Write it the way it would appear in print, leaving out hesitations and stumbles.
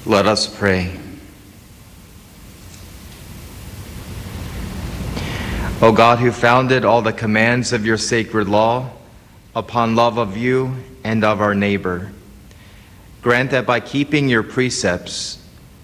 Let us pray. O God, who founded all the commands of your sacred law upon love of you and of our neighbor, grant that by keeping your precepts